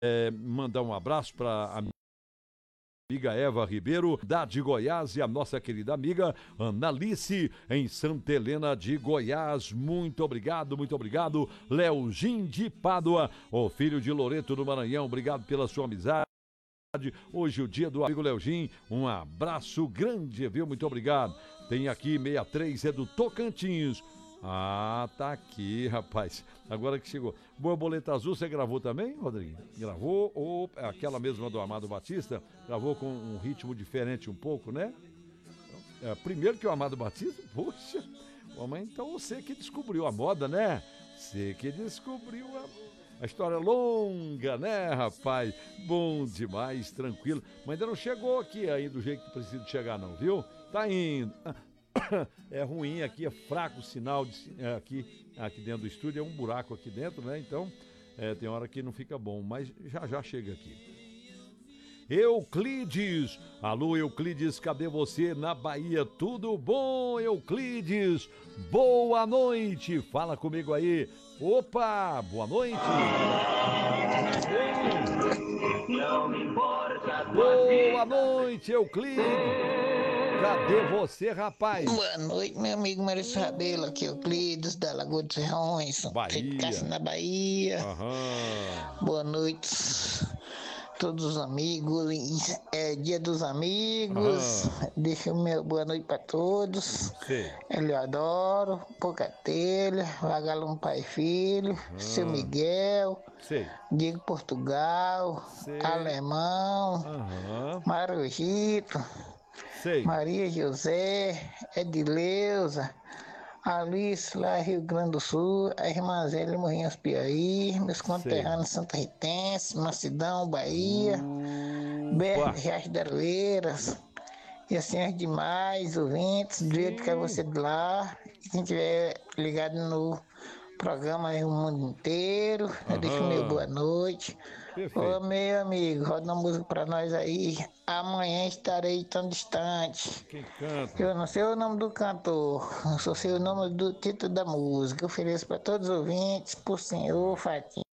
mandar um abraço para a amiga Eva Ribeiro, da de Goiás, e a nossa querida amiga Analice, em Santa Helena de Goiás. Muito obrigado, muito obrigado. Leogin de Pádua, o filho de Loreto do Maranhão, obrigado pela sua amizade. Hoje o dia do amigo Leogin, um abraço grande, viu? Muito obrigado. Tem aqui 63, é do Tocantins. Ah, tá aqui, rapaz. Agora que chegou. Borboleta Azul, você gravou também, Rodrigo? Gravou? Ou aquela mesma do Amado Batista? Gravou com um ritmo diferente um pouco, né? Primeiro que o Amado Batista, poxa, então você que descobriu a moda, né? Você que descobriu a história longa, né, rapaz? Bom demais, tranquilo. Mas ainda não chegou aqui aí do jeito que precisa chegar, não, viu? Tá indo. É ruim aqui, é fraco o sinal aqui dentro do estúdio, é um buraco aqui dentro, né? Então, tem hora que não fica bom, mas já chega aqui. Euclides, alô Euclides, cadê você na Bahia? Tudo bom, Euclides? Boa noite, fala comigo aí. Opa, boa noite. Boa noite, Euclides. Cadê você, rapaz? Boa noite, meu amigo Maurício Rabelo, aqui é Euclides, da Lagoa dos Ferrões, Bahia. na Bahia. Aham. Boa noite, todos os amigos, é dia dos amigos, deixa o meu boa noite para todos. Sei. Eleodoro, Pocatelha, Vagalume Pai e Filho, Seu Miguel, Sei. Diego Portugal, Sei. Alemão, Marujito, Sei. Maria José, Edileuza, Alice lá Rio Grande do Sul, a irmã Zélia Morrinhos Piauí, meus conterrâneos Santa Ritense, Macidão, Bahia, Berto Riacho de Aroeiras, e assim as demais ouvintes, do jeito que é você de lá, e quem estiver ligado no programa o mundo inteiro, eu deixo meu boa noite. Perfeito. Ô meu amigo, roda uma música pra nós aí. Amanhã estarei tão distante. Quem canta? Eu não sei o nome do cantor, eu só sei o nome do título da música. Eu ofereço para todos os ouvintes, por senhor Fatinho.